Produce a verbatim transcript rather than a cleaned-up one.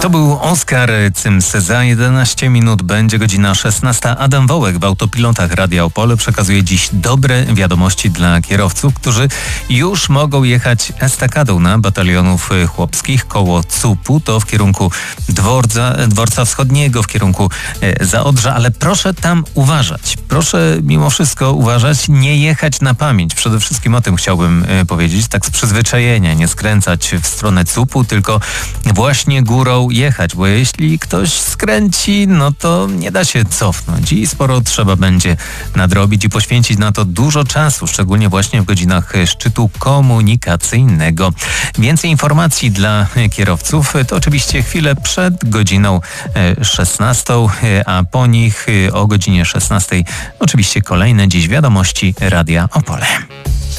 To był Oskar Cyms. Za jedenaście minut będzie godzina szesnasta. Adam Wołek w autopilotach Radia Opole przekazuje dziś dobre wiadomości dla kierowców, którzy już mogą jechać estakadą na Batalionów Chłopskich koło C U P-u. To w kierunku dworca, dworca Wschodniego, w kierunku Zaodrza, ale proszę tam uważać. Proszę mimo wszystko uważać, nie jechać na pamięć. Przede wszystkim o tym chciałbym powiedzieć, tak z przyzwyczajenia, nie skręcać w stronę C U P-u, tylko właśnie górą jechać, bo jeśli ktoś skręci, no to nie da się cofnąć i sporo trzeba będzie nadrobić i poświęcić na to dużo czasu, szczególnie właśnie w godzinach szczytu komunikacyjnego. Więcej informacji dla kierowców to oczywiście chwilę przed godziną szesnastą, a po nich o godzinie szesnastej oczywiście kolejne dziś wiadomości Radia Opole.